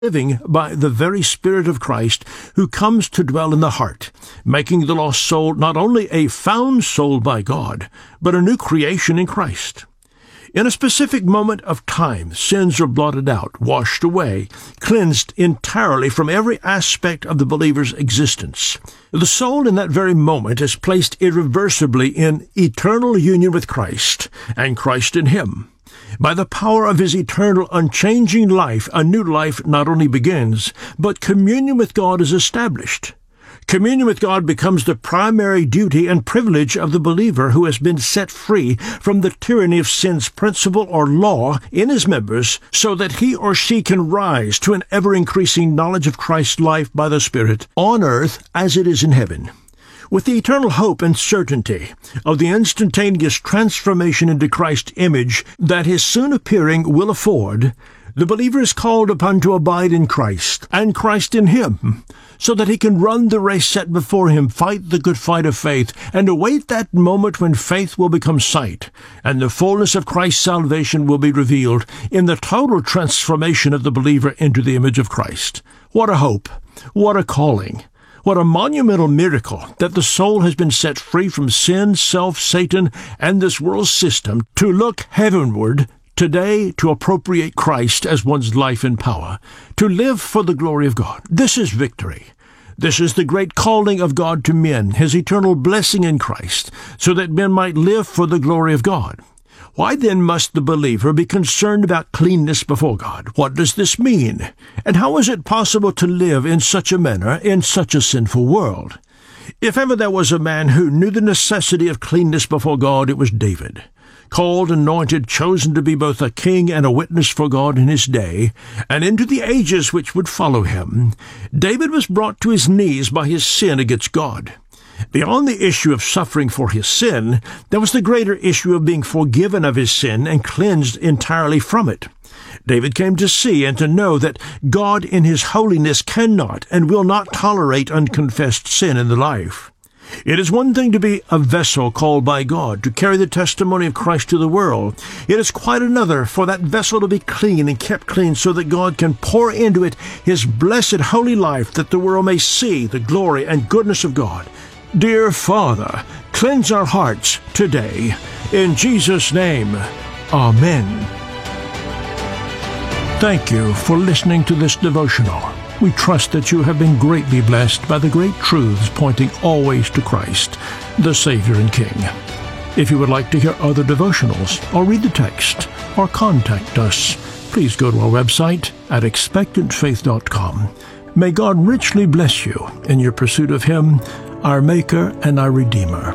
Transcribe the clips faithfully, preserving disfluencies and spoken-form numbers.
living by the very Spirit of Christ who comes to dwell in the heart, making the lost soul not only a found soul by God, but a new creation in Christ. In a specific moment of time, sins are blotted out, washed away, cleansed entirely from every aspect of the believer's existence. The soul in that very moment is placed irreversibly in eternal union with Christ, and Christ in him. By the power of his eternal, unchanging life, a new life not only begins, but communion with God is established. Communion with God becomes the primary duty and privilege of the believer who has been set free from the tyranny of sin's principle or law in his members, so that he or she can rise to an ever-increasing knowledge of Christ's life by the Spirit, on earth as it is in heaven. With the eternal hope and certainty of the instantaneous transformation into Christ's image that his soon appearing will afford, the believer is called upon to abide in Christ, and Christ in him, so that he can run the race set before him, fight the good fight of faith, and await that moment when faith will become sight, and the fullness of Christ's salvation will be revealed in the total transformation of the believer into the image of Christ. What a hope! What a calling! What a monumental miracle that the soul has been set free from sin, self, Satan, and this world's system to look heavenward today, to appropriate Christ as one's life and power, to live for the glory of God. This is victory. This is the great calling of God to men, his eternal blessing in Christ, so that men might live for the glory of God. Why then must the believer be concerned about cleanness before God? What does this mean? And how is it possible to live in such a manner in such a sinful world? If ever there was a man who knew the necessity of cleanness before God, it was David. Called, anointed, chosen to be both a king and a witness for God in his day, and into the ages which would follow him, David was brought to his knees by his sin against God. Beyond the issue of suffering for his sin, there was the greater issue of being forgiven of his sin and cleansed entirely from it. David came to see and to know that God in his holiness cannot and will not tolerate unconfessed sin in the life. It is one thing to be a vessel called by God to carry the testimony of Christ to the world. It is quite another for that vessel to be clean and kept clean so that God can pour into it his blessed holy life, that the world may see the glory and goodness of God. Dear Father, cleanse our hearts today. In Jesus' name, Amen. Thank you for listening to this devotional. We trust that you have been greatly blessed by the great truths pointing always to Christ, the Savior and King. If you would like to hear other devotionals, or read the text, or contact us, please go to our website at expectant faith dot com. May God richly bless you in your pursuit of Him, our Maker and our Redeemer.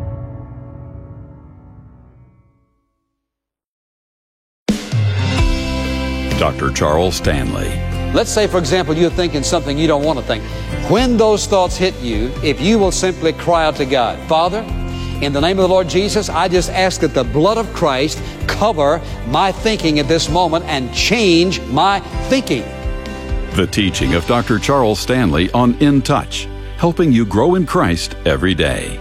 Doctor Charles Stanley. Let's say, for example, you're thinking something you don't want to think. When those thoughts hit you, if you will simply cry out to God, Father, in the name of the Lord Jesus, I just ask that the blood of Christ cover my thinking at this moment and change my thinking. The teaching of Doctor Charles Stanley on In Touch, helping you grow in Christ every day.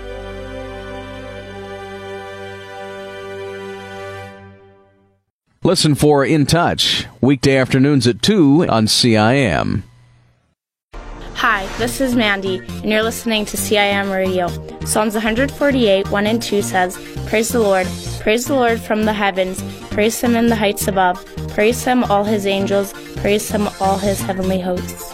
Listen for In Touch, weekday afternoons at two on C I M. Hi, this is Mandy, and you're listening to C I M Radio. Psalms one forty-eight, one and two says, Praise the Lord, praise the Lord from the heavens, praise Him in the heights above, praise Him all His angels, praise Him all His heavenly hosts.